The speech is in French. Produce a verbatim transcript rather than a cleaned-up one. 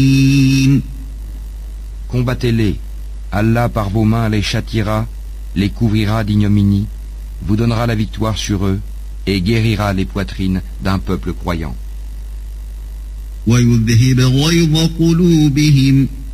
Combattez-les. Allah par vos mains les châtiera, les couvrira d'ignominie, vous donnera la victoire sur eux et guérira les poitrines d'un peuple croyant. وَيُذْهِبَ غَيْظَ قُلُوبِهِمْ